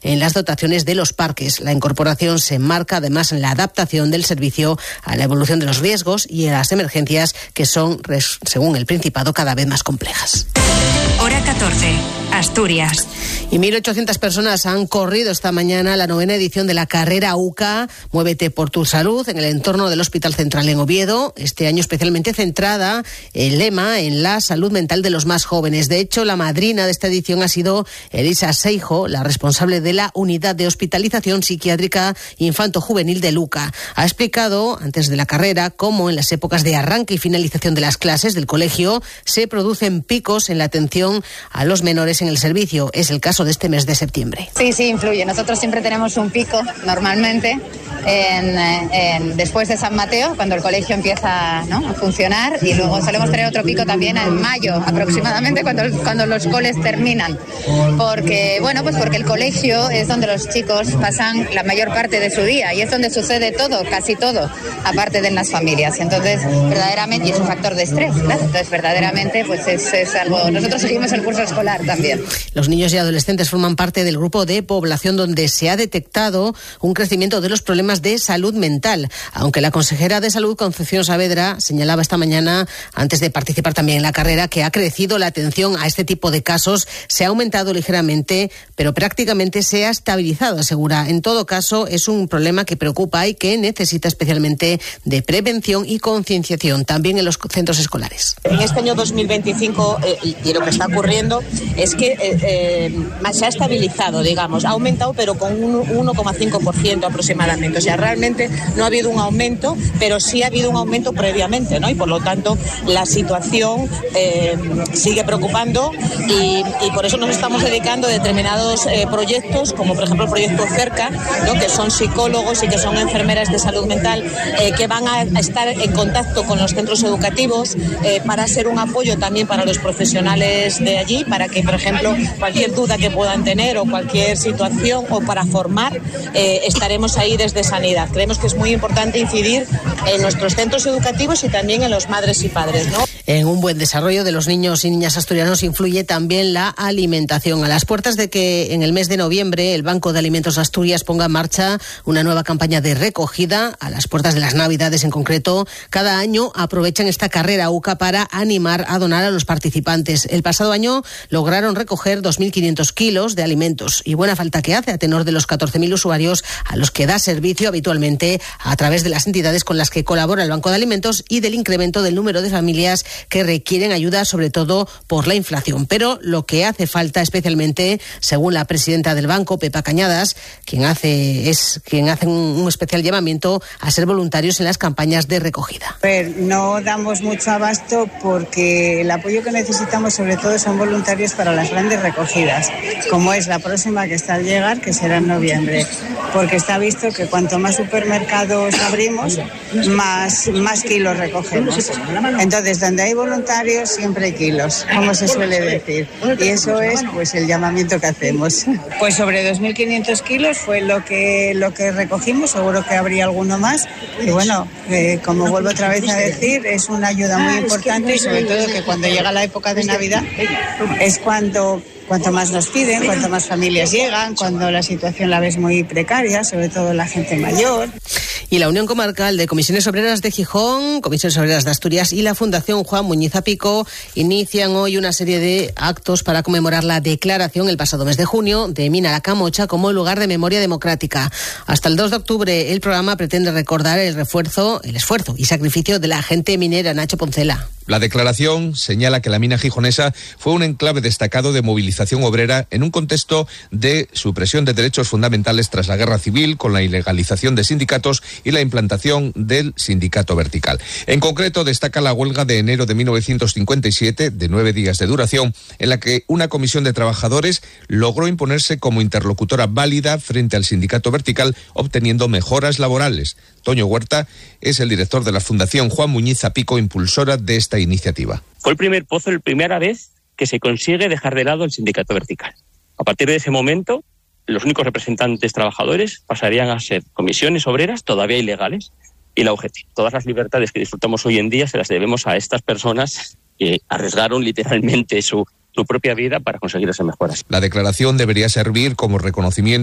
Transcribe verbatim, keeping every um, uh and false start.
en las dotaciones de los parques. La incorporación se enmarca además en la adaptación del servicio a la evolución de los riesgos y a las emergencias que son, según el Principado, cada vez más complejas. Hora catorce, Asturias. Y mil ochocientas personas han corrido esta mañana la novena edición de la carrera U C A Muévete por tu Salud en el entorno del Hospital Central en Oviedo, este año especialmente centrada el lema en la salud mental de los más jóvenes. De hecho, la madrina de esta edición ha sido Elisa Seijo, la responsable de la Unidad de Hospitalización Psiquiátrica Infanto-Juvenil de Luca. Ha explicado antes de la carrera cómo en las épocas de arranque y finalización de las clases del colegio se producen picos en la atención a los menores en el servicio. Es el caso de este mes de septiembre. Sí, sí, influye. Nosotros siempre tenemos un pico, normalmente, en, en, después de San Mateo, cuando el colegio empieza, ¿no?, a funcionar, y luego solemos tener otro pico también en mayo, aproximadamente, cuando, cuando los coles terminan. Porque, bueno, pues porque el colegio es donde los chicos pasan la mayor parte de su día y es donde sucede todo, casi todo, aparte de en las familias. Entonces, verdaderamente, y es un factor de estrés, claro. Entonces, verdaderamente, pues es, es algo... Nosotros seguimos el curso escolar también. Los niños y adolescentes forman parte del grupo de población donde se ha detectado un crecimiento de los problemas de salud mental, aunque la consejera de Salud, Concepción Saavedra, señalaba esta mañana, antes de participar también en la carrera, que ha crecido la atención a este tipo de casos, se ha aumentado ligeramente, pero prácticamente se ha estabilizado, asegura. En todo caso, es un problema que preocupa y que necesita especialmente de prevención y concienciación, también en los centros escolares. En este año dos mil veinticinco, eh, y lo que está ocurriendo es que eh, eh, se ha estabilizado, digamos, ha aumentado, pero con un uno coma cinco por ciento aproximadamente. O sea, realmente no ha habido un aumento, pero sí ha habido un aumento previamente, ¿no? Y por lo tanto, la situación eh, sigue preocupando y, y por eso nos estamos dedicando a determinados eh, proyectos, como por ejemplo el proyecto Cerca, ¿no?, que son psicólogos y que son enfermeras de salud mental eh, que van a estar en contacto con los centros educativos eh, para ser un apoyo también para los profesionales de allí, para que, por ejemplo, cualquier duda que puedan tener o cualquier situación o para formar, eh, estaremos ahí desde Sanidad. Creemos que es muy importante incidir en nuestros centros educativos y también en los madres y padres, ¿no? En un buen desarrollo de los niños y niñas asturianos influye también la alimentación. A las puertas de que en el mes de noviembre el Banco de Alimentos Asturias ponga en marcha una nueva campaña de recogida, a las puertas de las Navidades en concreto, cada año aprovechan esta carrera U C A para animar a donar a los participantes. El pasado año lograron recoger dos mil quinientos kilos de alimentos y buena falta que hace a tenor de los catorce mil usuarios a los que da servicio habitualmente a través de las entidades con las que colabora el Banco de Alimentos y del incremento del número de familias que requieren ayuda, sobre todo por la inflación. Pero lo que hace falta especialmente, según la presidenta del banco, Pepa Cañadas, quien hace es quien hace un, un especial llamamiento a ser voluntarios en las campañas de recogida. Pues no damos mucho abasto porque el apoyo que necesitamos sobre todo son voluntarios para las grandes recogidas, como es la próxima que está al llegar, que será en noviembre, porque está visto que cuanto más supermercados abrimos, más, más kilos recogemos. Entonces, donde hay voluntarios siempre hay kilos, como se suele decir, y eso es pues el llamamiento que hacemos. Pues sobre dos mil quinientos kilos fue lo que lo que recogimos, seguro que habría alguno más, y bueno, eh, como vuelvo otra vez a decir, es una ayuda muy importante y sobre todo que cuando llega la época de Navidad es cuando Cuanto más nos piden, cuanto más familias llegan, cuando la situación la ves muy precaria, sobre todo la gente mayor. Y la Unión Comarcal de Comisiones Obreras de Gijón, Comisiones Obreras de Asturias y la Fundación Juan Muñiz Apico inician hoy una serie de actos para conmemorar la declaración el pasado mes de junio de Mina la Camocha como lugar de memoria democrática. Hasta el dos de octubre el programa pretende recordar el refuerzo, el esfuerzo y sacrificio de la gente minera. Nacho Poncela. La declaración señala que la mina gijonesa fue un enclave destacado de movilización obrera en un contexto de supresión de derechos fundamentales tras la guerra civil, con la ilegalización de sindicatos y la implantación del sindicato vertical. En concreto, destaca la huelga de enero de mil novecientos cincuenta y siete, de nueve días de duración, en la que una comisión de trabajadores logró imponerse como interlocutora válida frente al sindicato vertical, obteniendo mejoras laborales. Toño Huerta es el director de la Fundación Juan Muñiz Apico, impulsora de esta iniciativa. Fue el primer pozo, la primera vez que se consigue dejar de lado el sindicato vertical. A partir de ese momento, los únicos representantes trabajadores pasarían a ser comisiones obreras todavía ilegales y la U G T. Todas las libertades que disfrutamos hoy en día se las debemos a estas personas que arriesgaron literalmente su, su propia vida para conseguir esas mejoras. La declaración debería servir como reconocimiento